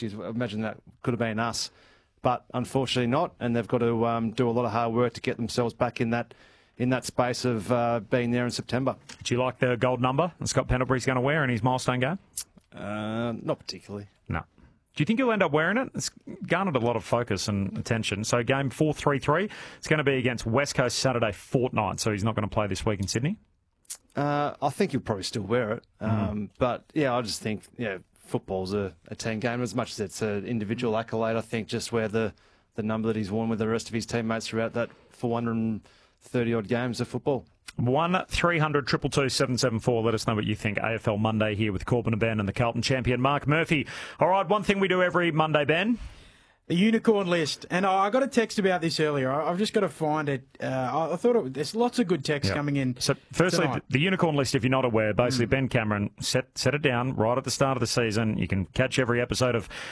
geez, I imagine that could have been us. But unfortunately not, and they've got to do a lot of hard work to get themselves back in that space of being there in September. Do you like the gold number that Scott Pendlebury's going to wear in his milestone game? Not particularly. No. Do you think he'll end up wearing it? It's garnered a lot of focus and attention. So game 4-3-3, it's going to be against West Coast Saturday fortnight, so he's not going to play this week in Sydney? I think he'll probably still wear it. But, yeah, I just think, football's a team game. As much as it's an individual accolade, I think just where the number that he's worn with the rest of his teammates throughout that 430-odd games of football. 1-300-222-774. Let us know what you think. AFL Monday here with Corbin and Ben and the Carlton champion, Mark Murphy. All right, one thing we do every Monday, Ben. The unicorn list. And I got a text about this earlier. I've just got to find it. I thought there's lots of good texts coming in. So, firstly, tonight. the unicorn list, if you're not aware, basically Ben Cameron set it down right at the start of the season. You can catch every episode of